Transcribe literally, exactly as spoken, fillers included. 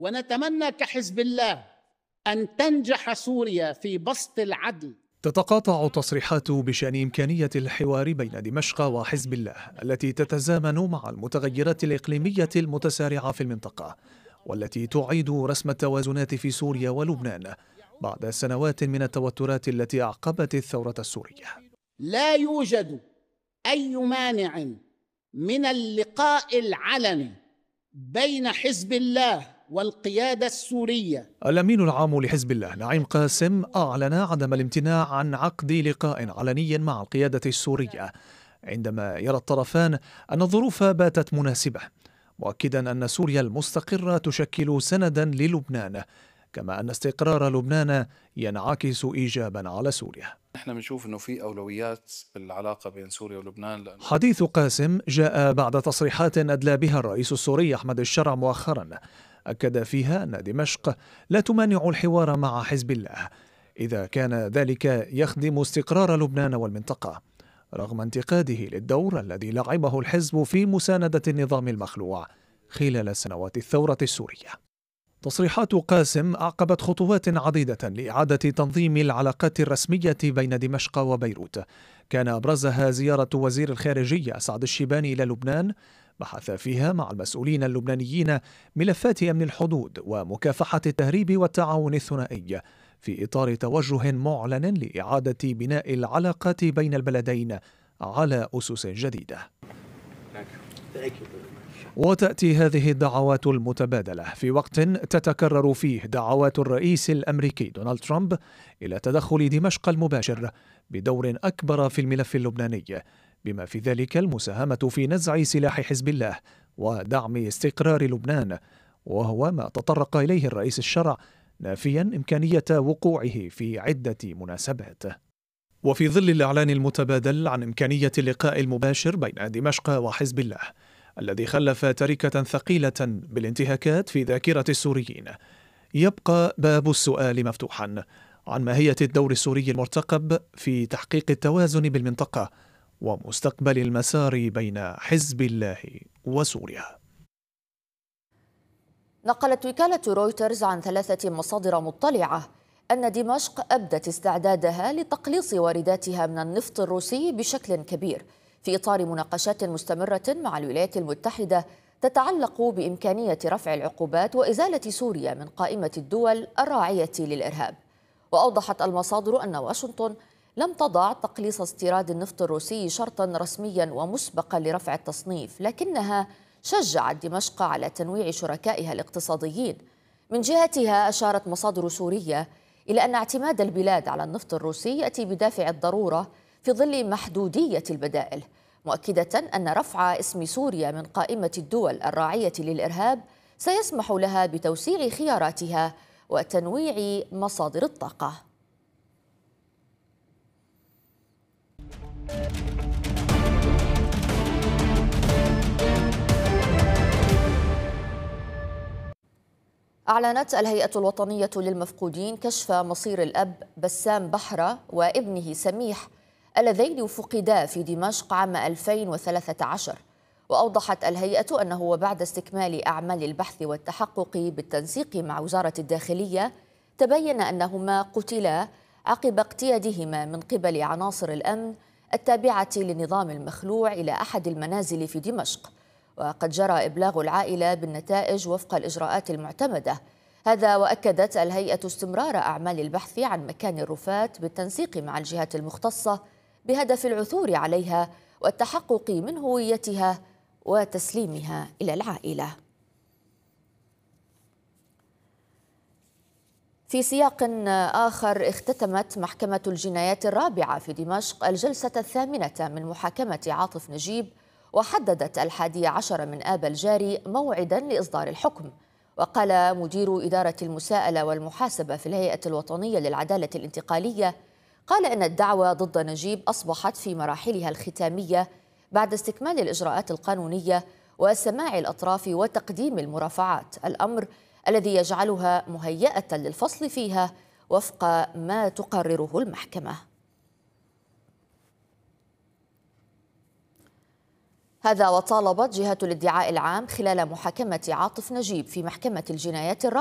ونتمنى كحزب الله أن تنجح سوريا في بسط العدل. تتقاطع تصريحات بشأن إمكانية الحوار بين دمشق وحزب الله التي تتزامن مع المتغيرات الإقليمية المتسارعة في المنطقة، والتي تعيد رسم التوازنات في سوريا ولبنان بعد سنوات من التوترات التي أعقبت الثورة السورية. لا يوجد أي مانع من اللقاء العلني بين حزب الله والقيادة السورية. الأمين العام لحزب الله نعيم قاسم أعلن عدم الامتناع عن عقد لقاء علني مع القيادة السورية عندما يرى الطرفان أن الظروف باتت مناسبة، مؤكدا أن سوريا المستقرة تشكل سندا للبنان، كما أن استقرار لبنان ينعكس إيجابا على سوريا. نحن بنشوف انه في اولويات بالعلاقه بين سوريا ولبنان. لأنه حديث قاسم جاء بعد تصريحات أدلى بها الرئيس السوري أحمد الشرع مؤخرا، أكد فيها أن دمشق لا تمانع الحوار مع حزب الله إذا كان ذلك يخدم استقرار لبنان والمنطقة، رغم انتقاده للدور الذي لعبه الحزب في مساندة النظام المخلوع خلال سنوات الثورة السورية. تصريحات قاسم أعقبت خطوات عديدة لإعادة تنظيم العلاقات الرسمية بين دمشق وبيروت، كان أبرزها زيارة وزير الخارجية سعد الشيباني إلى لبنان، بحث فيها مع المسؤولين اللبنانيين ملفات أمن الحدود ومكافحة التهريب والتعاون الثنائي في إطار توجه معلن لإعادة بناء العلاقات بين البلدين على أسس جديدة. وتأتي هذه الدعوات المتبادلة في وقت تتكرر فيه دعوات الرئيس الأمريكي دونالد ترامب إلى تدخل دمشق المباشر بدور أكبر في الملف اللبناني، بما في ذلك المساهمة في نزع سلاح حزب الله ودعم استقرار لبنان، وهو ما تطرق إليه الرئيس الشرع نافيا إمكانية وقوعه في عدة مناسبات. وفي ظل الإعلان المتبادل عن إمكانية اللقاء المباشر بين دمشق وحزب الله الذي خلف تركة ثقيلة بالانتهاكات في ذاكرة السوريين، يبقى باب السؤال مفتوحا عن ماهية الدور السوري المرتقب في تحقيق التوازن بالمنطقة ومستقبل المسار بين حزب الله وسوريا. نقلت وكالة رويترز عن ثلاثة مصادر مطلعة أن دمشق أبدت استعدادها لتقليص وارداتها من النفط الروسي بشكل كبير في إطار مناقشات مستمرة مع الولايات المتحدة تتعلق بإمكانية رفع العقوبات وإزالة سوريا من قائمة الدول الراعية للإرهاب. وأوضحت المصادر أن واشنطن لم تضع تقليص استيراد النفط الروسي شرطا رسميا ومسبقا لرفع التصنيف، لكنها شجعت دمشق على تنويع شركائها الاقتصاديين. من جهتها أشارت مصادر سورية إلى أن اعتماد البلاد على النفط الروسي يأتي بدافع الضرورة في ظل محدودية البدائل، مؤكدة أن رفع اسم سوريا من قائمة الدول الراعية للإرهاب سيسمح لها بتوسيع خياراتها وتنويع مصادر الطاقة. أعلنت الهيئة الوطنية للمفقودين كشف مصير الأب بسام بحرة وابنه سميح اللذين فقدا في دمشق عام ألفين وثلاثة عشر. وأوضحت الهيئة أنه بعد استكمال أعمال البحث والتحقق بالتنسيق مع وزارة الداخلية تبين أنهما قتلا عقب اقتيادهما من قبل عناصر الأمن التابعة للنظام المخلوع إلى أحد المنازل في دمشق، وقد جرى إبلاغ العائلة بالنتائج وفق الإجراءات المعتمدة. هذا وأكدت الهيئة استمرار أعمال البحث عن مكان الرفاة بالتنسيق مع الجهات المختصة بهدف العثور عليها والتحقق من هويتها وتسليمها إلى العائلة. في سياق آخر، اختتمت محكمة الجنايات الرابعة في دمشق الجلسة الثامنة من محاكمة عاطف نجيب، وحددت الحادي عشر من آب الجاري موعدا لإصدار الحكم. وقال مدير إدارة المساءلة والمحاسبة في الهيئة الوطنية للعدالة الانتقالية قال إن الدعوى ضد نجيب أصبحت في مراحلها الختامية بعد استكمال الإجراءات القانونية وسماع الأطراف وتقديم المرافعات، الأمر الذي يجعلها مهيئة للفصل فيها وفق ما تقرره المحكمة. هذا وطالبت جهة الادعاء العام خلال محاكمة عاطف نجيب في محكمة الجنايات الرابعة